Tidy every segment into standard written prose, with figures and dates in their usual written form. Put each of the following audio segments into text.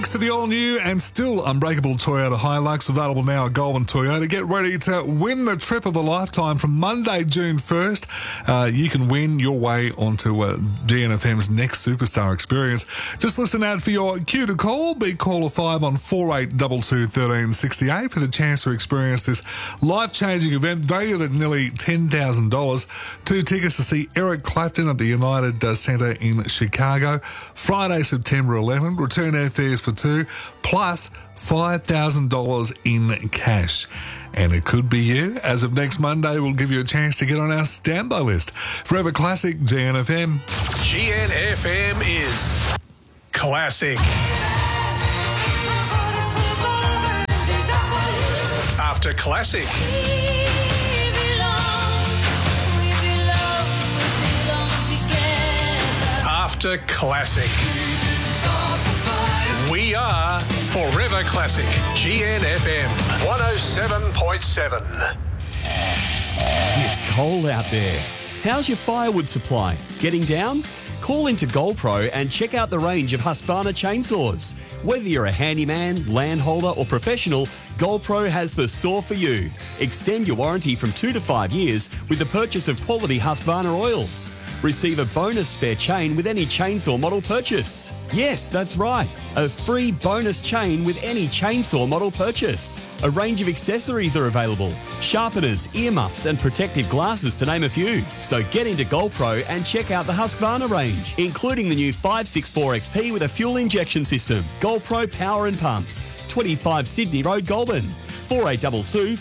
To the all-new and still unbreakable Toyota Hilux, available now at Goulburn Toyota. Get ready to win the trip of a lifetime from Monday, June 1st. You can win your way onto DNFM's next superstar experience. Just listen out for your cue to call. Be caller 5 on 4822 1368 for the chance to experience this life-changing event valued at nearly $10,000. 2 tickets to see Eric Clapton at the United Centre in Chicago. Friday, September 11. Return airfares for 2, plus $5,000 in cash. And it could be you. As of next Monday, we'll give you a chance to get on our standby list. Forever Classic, GNFM. GNFM is classic. After classic. After classic. We are Forever Classic. GNFM 107.7. It's cold out there. How's your firewood supply? Getting down? Call into GoldPro and check out the range of Husqvarna chainsaws. Whether you're a handyman, landholder or professional, GoldPro has the saw for you. Extend your warranty from 2 to 5 years with the purchase of quality Husqvarna oils. Receive a bonus spare chain with any chainsaw model purchase. Yes, that's right. A free bonus chain with any chainsaw model purchase. A range of accessories are available. Sharpeners, earmuffs and protective glasses to name a few. So get into GoldPro and check out the Husqvarna range, including the new 564 XP with a fuel injection system. GoldPro Power and Pumps. 25 Sydney Road, Goulburn. 4822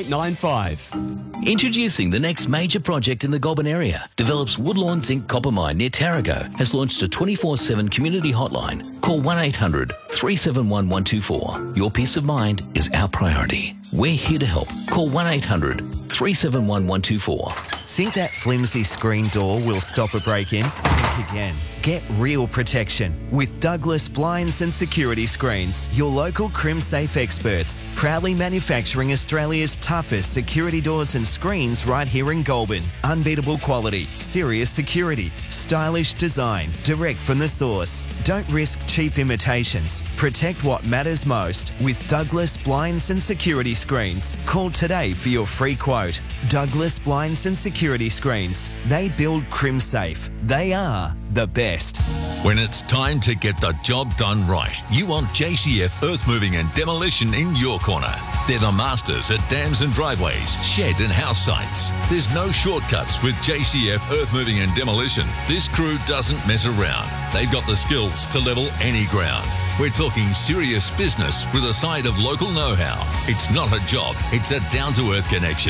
4895. Introducing the next major project in the Goulburn area. Develops Woodlawn Zinc Copper Mine near Tarago has launched a 24/7 community hotline. Call 1800 371 124. Your peace of mind is our priority. We're here to help. Call 1800 371 124. Think that flimsy screen door will stop a break-in? Think again. Get real protection with Douglas Blinds and Security Screens, your local CrimSafe experts, proudly manufacturing Australia's toughest security doors and screens right here in Goulburn. Unbeatable quality, serious security, stylish design, direct from the source. Don't risk cheap imitations. Protect what matters most with Douglas Blinds and Security Screens. Call today for your free quote. Douglas Blinds and Security Screens. They build CrimSafe. They are the best. When it's time to get the job done right, you want JCF Earth Moving and Demolition in your corner. They're the masters at dams and driveways, shed and house sites. There's no shortcuts with JCF Earth Moving and Demolition. This crew doesn't mess around. They've got the skills to level any ground. We're talking serious business with a side of local know-how. It's not a job, it's a down-to-earth connection.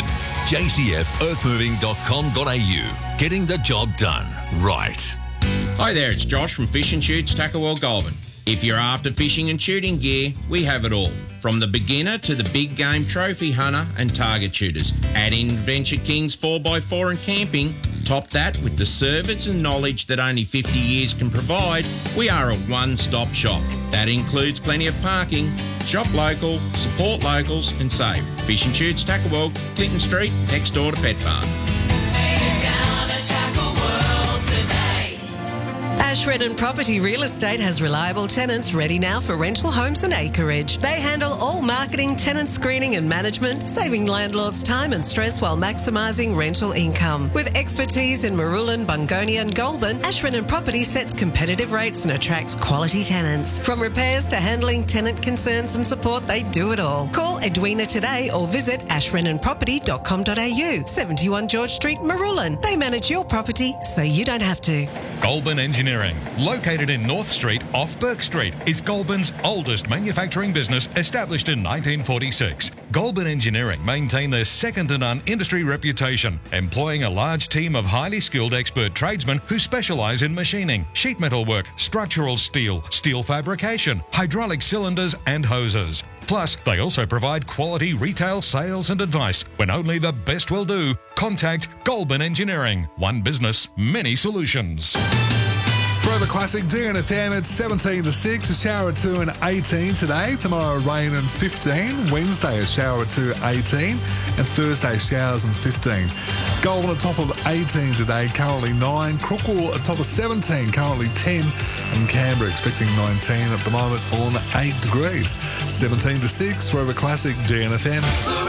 jcfearthmoving.com.au. Getting the job done right. Hi there, it's Josh from Fish and Shoots Tuckerwell Goulburn. If you're after fishing and shooting gear, we have it all. From the beginner to the big game trophy hunter and target shooters. Add in Adventure Kings 4x4 and camping. Top that with the service and knowledge that only 50 years can provide. We are a one-stop shop. That includes plenty of parking. Shop local, support locals and save. Fish and Shoots Tuckerwell, Clinton Street, next door to Pet Barn. Ashredden Property Real Estate has reliable tenants ready now for rental homes and acreage. They handle all marketing, tenant screening and management, saving landlords time and stress while maximising rental income. With expertise in Marulan, Bungonia and Goulburn, Ashredden Property sets competitive rates and attracts quality tenants. From repairs to handling tenant concerns and support, they do it all. Call Edwina today or visit ashreddenproperty.com.au, 71 George Street, Marulan. They manage your property so you don't have to. Goulburn Engineering, located in North Street off Burke Street, is Goulburn's oldest manufacturing business, established in 1946. Goulburn Engineering maintain their second-to-none industry reputation, employing a large team of highly skilled expert tradesmen who specialise in machining, sheet metal work, structural steel, steel fabrication, hydraulic cylinders and hoses. Plus, they also provide quality retail sales and advice. When only the best will do, contact Goulburn Engineering. One business, many solutions. Forever Forever Classic GNFM, it's 17 to 6, a shower at 2 and 18 today. Tomorrow, rain and 15. Wednesday, a shower at 2, 18. And Thursday, showers and 15. Goulburn at top of 18 today, currently 9. Crookwell at top of 17, currently 10. And Canberra expecting 19 at the moment on 8 degrees. 17 to 6, Forever Classic GNFM.